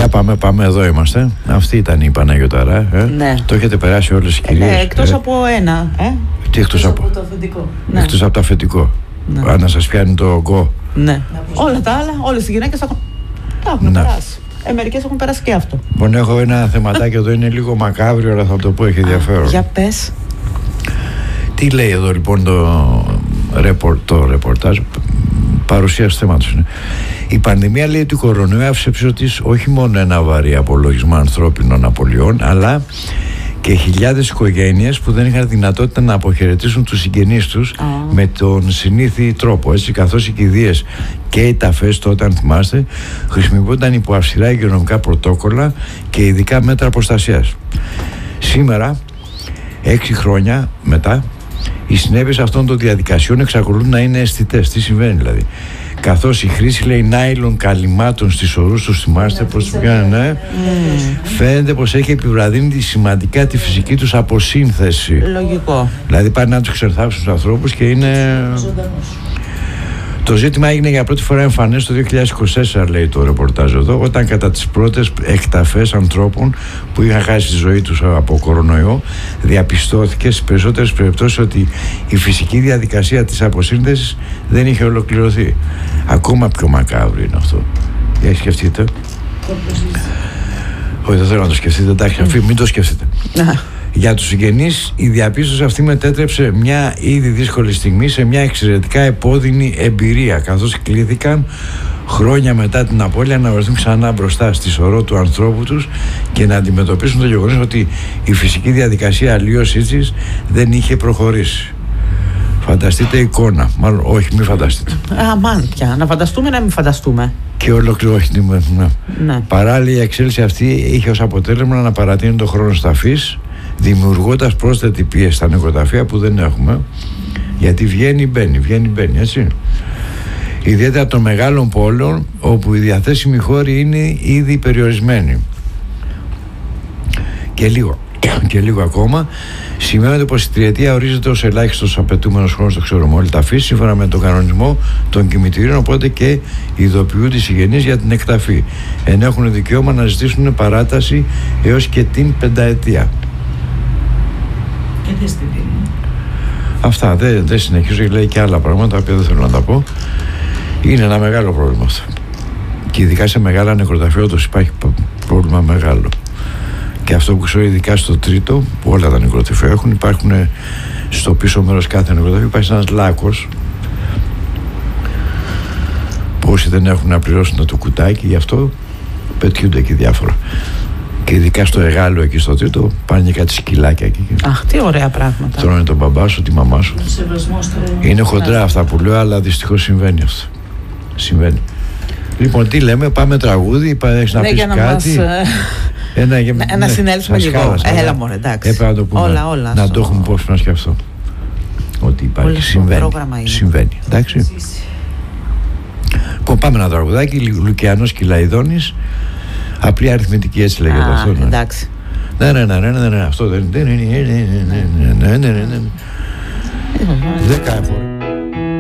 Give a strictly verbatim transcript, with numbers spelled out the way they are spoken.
Για πάμε, πάμε, εδώ είμαστε. Αυτή ήταν η Παναγιωταρά. Ε? Ναι. Το έχετε περάσει όλες οι κυρίες. Ε, εκτός ε? από ένα. Ε? Τι εκτός από, από το αφεντικό. Ναι. εκτός από το αφεντικό. Ναι. Αν να σας πιάνει το ογκό. Ναι. Όλα τα άλλα, όλες οι γυναίκες έχουν, τα έχουν Ναι. περάσει. Ε, μερικές έχουν περάσει και αυτό. Λοιπόν, έχω ένα θεματάκι εδώ, είναι λίγο μακάβριο, αλλά θα το πω, έχει ενδιαφέρον. Για πες. Τι λέει εδώ λοιπόν το, ρεπορ, το ρεπορτάζ, παρουσίαση του θέματος είναι. Η πανδημία, λέει, του κορονοϊού άφησε πίσω της όχι μόνο ένα βαρύ απολογισμό ανθρώπινων απολειών, αλλά και χιλιάδες οικογένειες που δεν είχαν δυνατότητα να αποχαιρετήσουν τους συγγενείς τους oh. με τον συνήθι τρόπο, έτσι, καθώς οι κηδείες και οι ταφές τότε, αν θυμάστε, χρησιμοποιούνταν υπό αυστηρά υγειονομικά πρωτόκολλα και ειδικά μέτρα προστασίας. Σήμερα, έξι χρόνια μετά, οι συνέπειες αυτών των διαδικασιών εξακολουθούν να είναι αισθητές. Τι συμβαίνει δηλαδή? Καθώς η χρήση, λέει, νάιλον καλυμμάτων στις ορούς τους, θυμάστε πως το πιάνε, ναι, mm. φαίνεται πως έχει επιβραδύνει σημαντικά τη φυσική τους αποσύνθεση. Λογικό. Δηλαδή πάνε να τους εξερθάψουν τους ανθρώπους και είναι... Το ζήτημα έγινε για πρώτη φορά εμφανές το δύο χιλιάδες είκοσι τέσσερα, λέει το ρεπορτάζ εδώ, όταν κατά τις πρώτες εκταφές ανθρώπων που είχαν χάσει τη ζωή τους από κορονοϊό διαπιστώθηκε στις περισσότερες περιπτώσεις ότι η φυσική διαδικασία της αποσύνθεσης δεν είχε ολοκληρωθεί. Ακόμα πιο μακάβριο είναι αυτό. Για σκεφτείτε. Όχι, δεν θέλω να το σκεφτείτε, εντάξει, αφού μην το σκεφτείτε. Για τους συγγενείς, η διαπίστωση αυτή μετέτρεψε μια ήδη δύσκολη στιγμή σε μια εξαιρετικά επώδυνη εμπειρία, καθώς κλήθηκαν χρόνια μετά την απώλεια να βρεθούν ξανά μπροστά στη σωρό του ανθρώπου τους και να αντιμετωπίσουν το γεγονός ότι η φυσική διαδικασία αλλίωσής της δεν είχε προχωρήσει. Φανταστείτε εικόνα. Μάλλον όχι, μην φανταστείτε. Αμάν πια. Να φανταστούμε, να μην φανταστούμε. Και ολοκληρώθηκε. Ναι. Ναι. Παράλληλα, η εξέλιξη αυτή είχε ως αποτέλεσμα να παρατείνει τον χρόνο ταφής, δημιουργώντας πρόσθετη πίεση στα νοικοταφεία που δεν έχουμε, γιατί βγαίνει μπαίνει, βγαίνει μπαίνει, έτσι. Ιδιαίτερα των μεγάλων πόλεων, όπου οι διαθέσιμοι χώροι είναι ήδη περιορισμένοι. Και λίγο, και λίγο ακόμα, σημαίνει πως η τριετία ορίζεται ως ελάχιστος απαιτούμενος χρόνος στο ξερομόλι ταφής, σύμφωνα με τον κανονισμό των κημητηρίων, οπότε και ειδοποιούνται οι συγγενείς για την εκταφή, ενώ έχουν δικαίωμα να ζητήσουν παράταση έως και την πενταετία. Και δεν στη δίνει. Αυτά, δεν δε συνεχίζω, λέει και άλλα πράγματα τα οποία δεν θέλω να τα πω. Είναι ένα μεγάλο πρόβλημα αυτό. Και ειδικά σε μεγάλα νεκροταφεία όντως υπάρχει πρόβλημα μεγάλο. Και αυτό που ξέρω, ειδικά στο τρίτο, που όλα τα νεκροταφεία έχουν, υπάρχουν στο πίσω μέρος κάθε νεκροταφείου, υπάρχει ένας λάκκος που όσοι δεν έχουν να πληρώσουν το κουτάκι, γι' αυτό πετιούνται και διάφορα. Και ειδικά στο Εγάλο, εκεί στο τρίτο, πάνε και κάτι σκυλάκια εκεί. Αχ, τι ωραία πράγματα. Τρώνε τον μπαμπά σου, τη μαμά σου. Είναι χοντρά αυτά που λέω, αλλά δυστυχώς συμβαίνει αυτό. Συμβαίνει. Λοιπόν, τι λέμε, πάμε τραγούδι, έχεις να ναι, πεις να κάτι. Μας, ένα, για, να, ναι, να συνέλθουμε λίγο. Χάλασα, Έλα μωρέ, εντάξει. Έπρεπε να το πούμε. Όλα, όλα, να στο... το έχουμε υπόψη μας και αυτό. Ότι υπάρχει, συμβαίνει. Συμβαίνει, εντάξει. Λοιπόν, πάμε ένα τραγουδάκι, Λουκιανός Κυλαϊδόνης. Απλή αριθμητική, έτσι λέγεται Α, αυτό. Ναι. Εντάξει. Ναι, ναι, ναι, ναι, ναι, ναι, αυτό δεν είναι. Δέκα φορές.